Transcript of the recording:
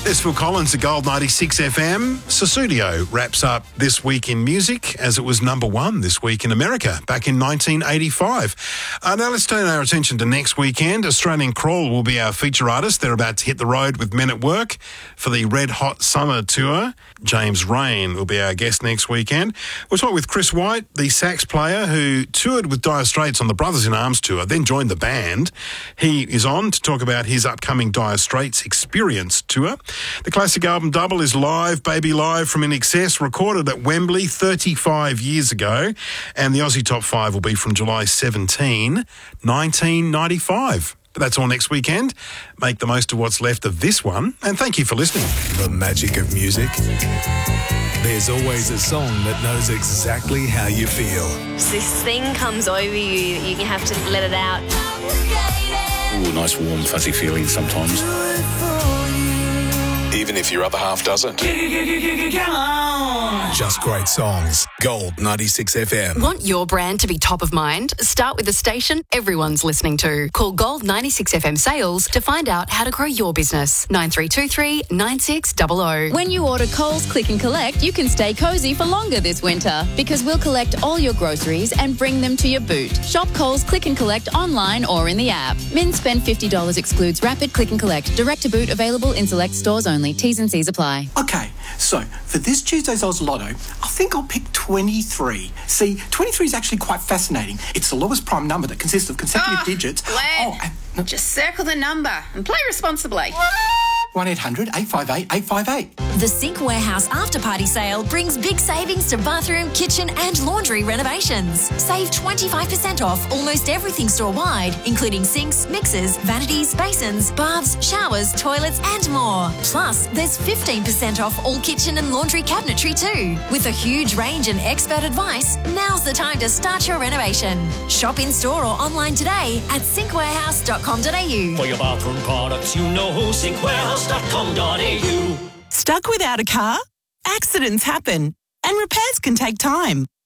This Phil Collins at Gold 96 FM. Sussudio wraps up This Week in Music as it was number one this week in America back in 1985. Now let's turn our attention to next weekend. Australian Crawl will be our feature artist. They're about to hit the road with Men at Work for the Red Hot Summer Tour. James Rain will be our guest next weekend. We'll talk with Chris White, the sax player who toured with Dire Straits on the Brothers in Arms tour, then joined the band. He is on to talk about his upcoming Dire Straits Experience tour. The classic album Double is live, Baby Live from INXS, recorded at Wembley 35 years ago. And the Aussie Top 5 will be from July 17, 1995. But that's all next weekend. Make the most of what's left of this one. And thank you for listening. The magic of music. There's always a song that knows exactly how you feel. This thing comes over you, you have to let it out. Ooh, nice warm fuzzy feeling sometimes. Even if your other half doesn't. Come on. Just great songs. Gold 96 FM. Want your brand to be top of mind? Start with a station everyone's listening to. Call Gold 96 FM Sales to find out how to grow your business. 9323 9600. When you order Coles Click and Collect, you can stay cosy for longer this winter because we'll collect all your groceries and bring them to your boot. Shop Coles Click and Collect online or in the app. Min spend $50 excludes rapid click and collect. Direct to boot available in select stores only. T's and C's apply. Okay, so for this Tuesday's Oz Lotto, I think I'll pick 23. See, 23 is actually quite fascinating. It's the lowest prime number that consists of consecutive digits. Glenn, just circle the number and play responsibly. 1-800-858-858. The Sink Warehouse After Party Sale brings big savings to bathroom, kitchen and laundry renovations. Save 25% off almost everything store-wide, including sinks, mixers, vanities, basins, baths, showers, toilets and more. Plus, there's 15% off all kitchen and laundry cabinetry too. With a huge range and expert advice, now's the time to start your renovation. Shop in-store or online today at sinkwarehouse.com.au. For your bathroom products, you know sinkwarehouse.com.au. Stuck without a car? Accidents happen, and repairs can take time.